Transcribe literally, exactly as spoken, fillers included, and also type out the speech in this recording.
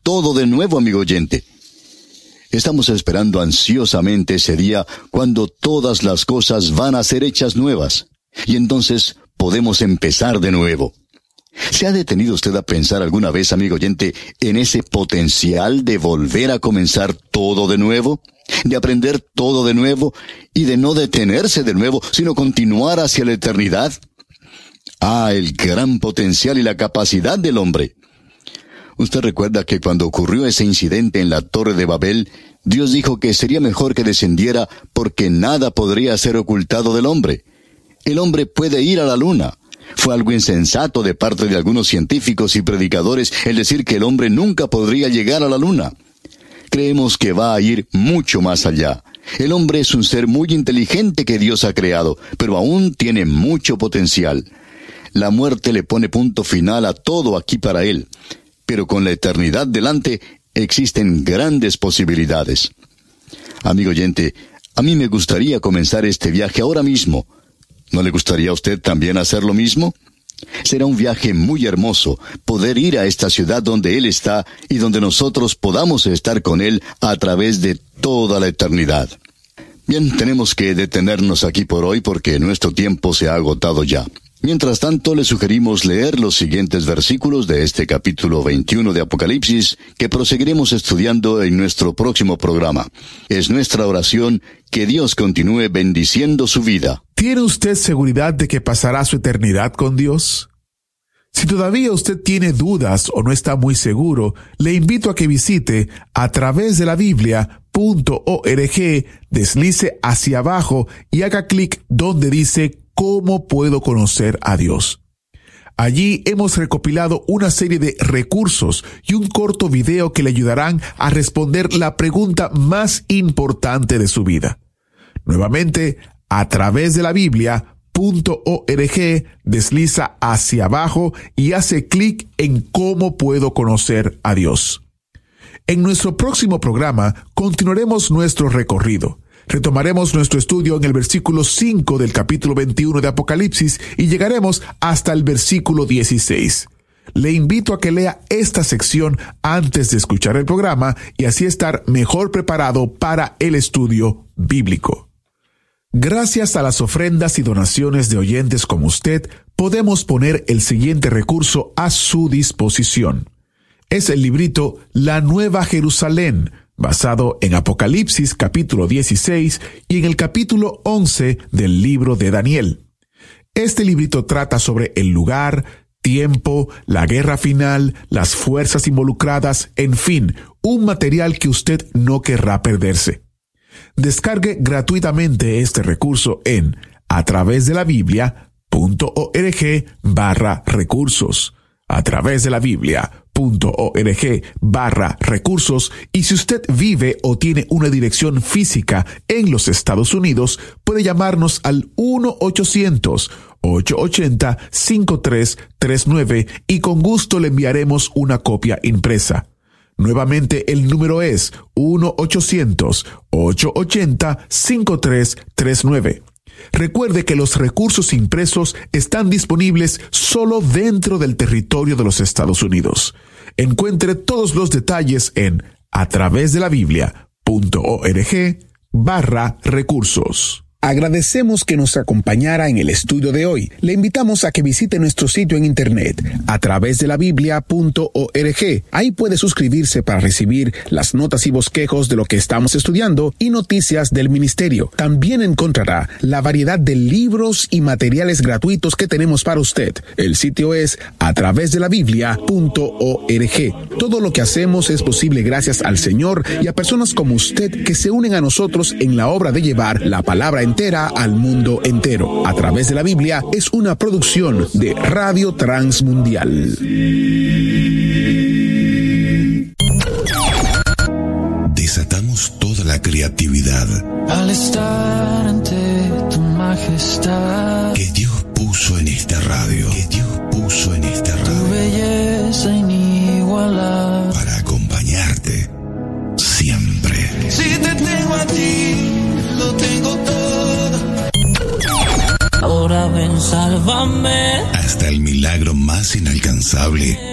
todo de nuevo, amigo oyente. Estamos esperando ansiosamente ese día cuando todas las cosas van a ser hechas nuevas. Y entonces podemos empezar de nuevo. ¿Se ha detenido usted a pensar alguna vez, amigo oyente, en ese potencial de volver a comenzar todo de nuevo? De aprender todo de nuevo y de no detenerse de nuevo, sino continuar hacia la eternidad. Ah, el gran potencial y la capacidad del hombre. Usted recuerda que cuando ocurrió ese incidente en la Torre de Babel, Dios dijo que sería mejor que descendiera porque nada podría ser ocultado del hombre. El hombre puede ir a la luna. Fue algo insensato de parte de algunos científicos y predicadores el decir que el hombre nunca podría llegar a la luna. Creemos que va a ir mucho más allá. El hombre es un ser muy inteligente que Dios ha creado, pero aún tiene mucho potencial. La muerte le pone punto final a todo aquí para él. Pero con la eternidad delante, existen grandes posibilidades. Amigo oyente, a mí me gustaría comenzar este viaje ahora mismo. ¿No le gustaría a usted también hacer lo mismo? Será un viaje muy hermoso, poder ir a esta ciudad donde Él está y donde nosotros podamos estar con Él a través de toda la eternidad. Bien, tenemos que detenernos aquí por hoy porque nuestro tiempo se ha agotado ya. Mientras tanto, le sugerimos leer los siguientes versículos de este capítulo veintiuno de Apocalipsis, que proseguiremos estudiando en nuestro próximo programa. Es nuestra oración que Dios continúe bendiciendo su vida. ¿Tiene usted seguridad de que pasará su eternidad con Dios? Si todavía usted tiene dudas o no está muy seguro, le invito a que visite a través de la Biblia punto org, deslice hacia abajo y haga clic donde dice ¿Cómo puedo conocer a Dios? Allí hemos recopilado una serie de recursos y un corto video que le ayudarán a responder la pregunta más importante de su vida. Nuevamente, a través de la Biblia punto org, desliza hacia abajo y hace clic en ¿Cómo puedo conocer a Dios? En nuestro próximo programa continuaremos nuestro recorrido. Retomaremos nuestro estudio en el versículo cinco del capítulo veintiuno de Apocalipsis y llegaremos hasta el versículo dieciséis. Le invito a que lea esta sección antes de escuchar el programa y así estar mejor preparado para el estudio bíblico. Gracias a las ofrendas y donaciones de oyentes como usted, podemos poner el siguiente recurso a su disposición. Es el librito La Nueva Jerusalén, basado en Apocalipsis capítulo dieciséis y en el capítulo once del libro de Daniel. Este librito trata sobre el lugar, tiempo, la guerra final, las fuerzas involucradas, en fin, un material que usted no querrá perderse. Descargue gratuitamente este recurso en a través de la Biblia punto org barra recursos. A través de la Biblia punto org barra recursos, y si usted vive o tiene una dirección física en los Estados Unidos, puede llamarnos al uno ochocientos, ocho ochenta, cinco tres tres nueve y con gusto le enviaremos una copia impresa. Nuevamente el número es uno ochocientos, ocho ochenta, cinco tres tres nueve. Recuerde que los recursos impresos están disponibles solo dentro del territorio de los Estados Unidos. Encuentre todos los detalles en a través de la Biblia punto org barra recursos. Agradecemos que nos acompañara en el estudio de hoy. Le invitamos a que visite nuestro sitio en internet a través de la Biblia punto org. Ahí puede suscribirse para recibir las notas y bosquejos de lo que estamos estudiando y noticias del ministerio. También encontrará la variedad de libros y materiales gratuitos que tenemos para usted. El sitio es a través de la Biblia punto org. Todo lo que hacemos es posible gracias al Señor y a personas como usted que se unen a nosotros en la obra de llevar la palabra entera al mundo entero. A través de la Biblia es una producción de Radio Transmundial. Desatamos toda la creatividad al estar ante tu majestad que Dios puso en esta radio, que Dios puso en esta radio, tu belleza inigualable para acompañarte siempre. Si te tengo a ti, lo tengo todo. Ahora ven, sálvame hasta el milagro más inalcanzable